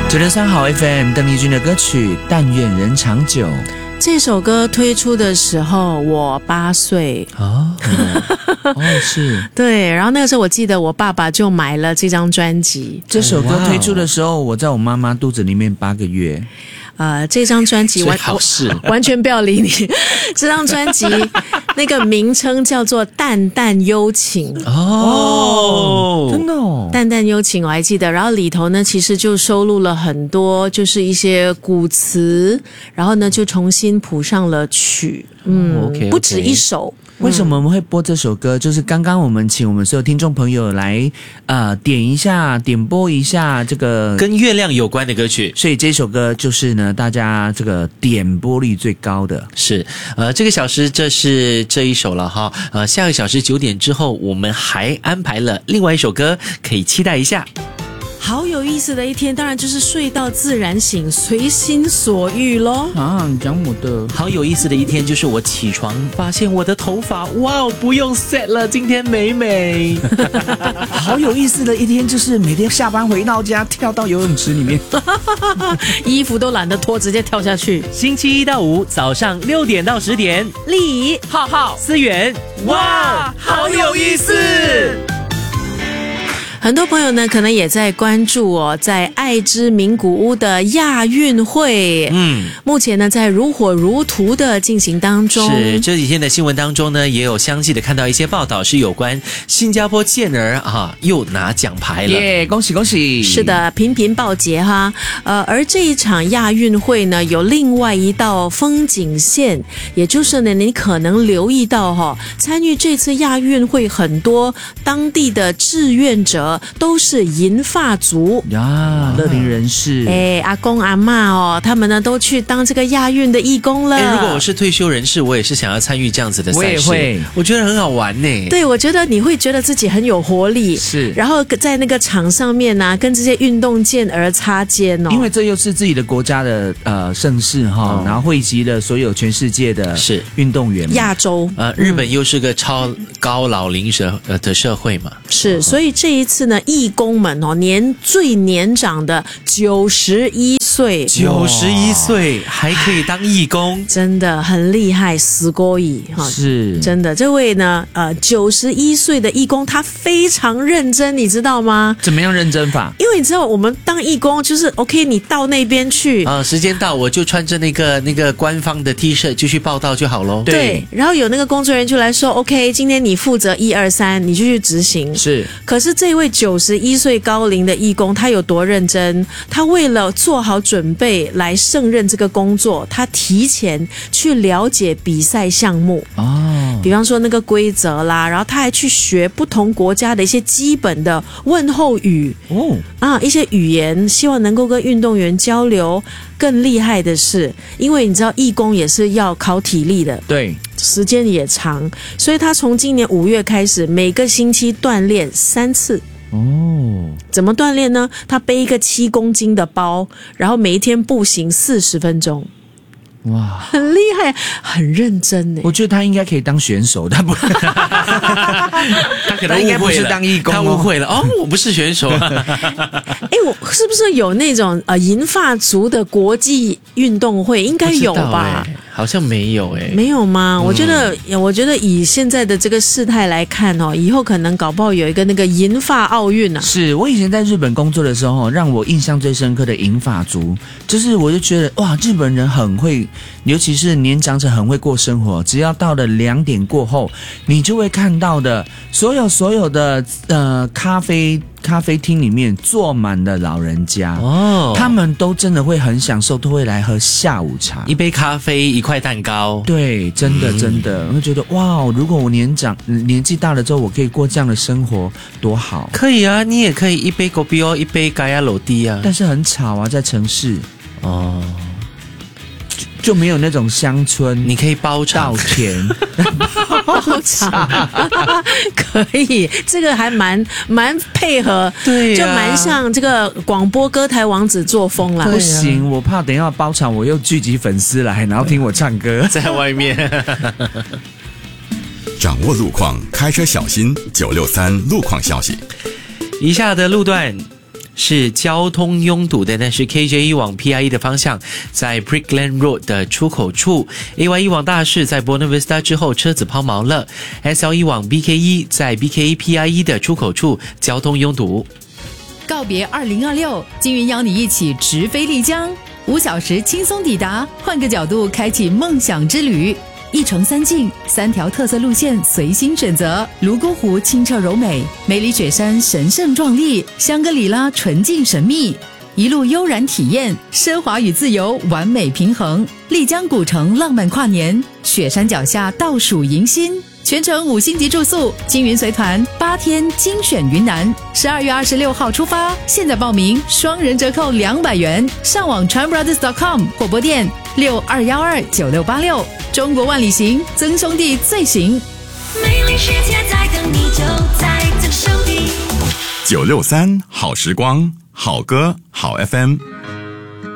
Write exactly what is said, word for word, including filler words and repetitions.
九六三好 F M 邓丽君的歌曲《但愿人长久》。 这首歌推出的时候我八岁哦，哦是， 对，然后那个时候我记得我爸爸就买了这张专辑。 这首歌推出的时候，我在我妈妈肚子里面八个月。 呃，这张专辑完完全不要理你。这张专辑那个名称叫做《淡淡幽情》 哦，真的哦， 淡淡幽情我还记得。然后里头呢，其实就收录了很多就是一些古词，然后呢就重新谱上了曲，嗯， 哦 okay, okay. 不止一首。 为什么我们会播这首歌？就是刚刚我们请我们所有听众朋友来呃点一下、点播一下这个跟月亮有关的歌曲， 所以这首歌就是呢大家这个点播率最高的。 是呃这个小时这是这一首了哈，呃下个小时九点之后我们还安排了另外一首歌，可以期待一下。 好有意思的一天，当然就是睡到自然醒，随心所欲咯。 啊，你讲我的。 好有意思的一天就是我起床发现我的头发，哇，不用 set 了，今天美美。 好有意思的一天就是每天下班回到家跳到游泳池里面， 衣服都懒得脱，直接跳下去。 星期一到五早上六点到十点， 丽浩浩思源，哇，好有意思。 很多朋友呢，可能也在关注哦，在爱之名古屋的亚运会，嗯，目前呢在如火如荼的进行当中。 是这几天的新闻当中呢，也有相继的看到一些报道，是有关新加坡健儿啊又拿奖牌了， 耶、yeah, 恭喜恭喜！ 是的，频频报捷哈。呃，而这一场亚运会呢，有另外一道风景线，也就是呢，你可能留意到哈、哦，参与这次亚运会很多当地的志愿者。都是银发族呀，乐龄人士， 哎，阿公阿嬷哦，他们呢都去当这个亚运的义工了。 哎，如果我是退休人士，我也是想要参与这样子的赛事，我也会，我觉得很好玩呢。 对，我觉得你会觉得自己很有活力， 是， 然后在那个场上面呢、啊，跟这些运动健儿擦肩哦， 因为这又是自己的国家的呃盛事哈、哦，然后汇集了所有全世界的是运动员， 亚洲， 呃，日本又是个超高老龄社呃的社会嘛， 是，所以这一次呢。义工们哦，年最年长的九十一岁， 九十一岁还可以当义工， 真的很厉害，死过矣哈！ 是， 真的，这位呢，呃，九十一岁的义工，他非常认真，你知道吗？ 怎么样认真法？ 因为你知道，我们当义工就是 OK， 你到那边去啊、呃，时间到我就穿着那个那个官方的 T 恤就去报道就好咯。 对，对，然后有那个工作人员就来说 OK， 今天你负责一二三，你就去执行。 是， 可是这位九十一岁高龄的义工，他有多认真？他为了做好准备来胜任这个工作，他提前去了解比赛项目哦，比方说那个规则啦，然后他还去学不同国家的一些基本的问候语哦啊，一些语言，希望能够跟运动员交流。更厉害的是，因为你知道义工也是要考体力的， 对， 时间也长，所以他从今年五月开始，每个星期锻炼三次。哦，怎么锻炼呢？他背一个七公斤的包，然后每一天步行四十分钟。哇，很厉害，很认真呢。 我觉得他应该可以当选手，他不， 他可能应该不是当义工、哦， 他误会了哦，我不是选手。 哎，我是不是有那种呃银发族的国际运动会？应该有吧？ 好像没有哎、欸， 没有吗？我觉得，嗯、我觉得以现在的这个事态来看哦，以后可能搞不好有一个那个银发奥运啊。 是我以前在日本工作的时候，让我印象最深刻的银发族，就是我就觉得哇，日本人很会，尤其是年长者很会过生活。只要到了两点过后，你就会看到的所有所有的呃咖啡。咖啡厅里面坐满了老人家哦，他们都真的会很享受，都会来喝下午茶， 一杯咖啡，一块蛋糕。 对，真的、嗯、真的，我会觉得哇，如果我年长年纪大了之后，我可以过这样的生活，多好！ 可以啊，你也可以一杯咖啡哦，一杯咖亚罗蒂啊， 但是很吵啊，在城市哦。就没有那种乡村， 你可以包场稻田， 包场可以，这个还蛮蛮配合， 对、啊， 就蛮像这个广播歌台王子作风啦。 不行，我怕等一下包场，我又聚集粉丝来，然后听我唱歌， 在外面。 掌握路况，开车小心。九六三路况消息， 以下的路段是交通拥堵的，但是 K J E 往 P I E 的方向，在 Brickland Road 的出口处 A Y E 往大市在 Buona Vista 之后车子抛锚了， S L E 往 B K E 在 B K E P I E 的出口处交通拥堵。 告别二零二六，金云邀你一起直飞丽江，五小时轻松抵达，换个角度开启梦想之旅。一程三境，三条特色路线随心选择。泸沽湖清澈柔美，梅里雪山神圣壮丽，香格里拉纯净神秘。一路悠然体验，奢华与自由完美平衡。丽江古城浪漫跨年，雪山脚下倒数迎新。全程五星级住宿，金云随团八天精选云南，十二月二十六号出发，现在报名双人折扣两百元，上网 chan brothers dot com 或拨电六二一二九六八六。中国万里行，曾兄弟最行。 美丽世界在等你，就在曾兄弟。 九六三好时光，好歌好 F M。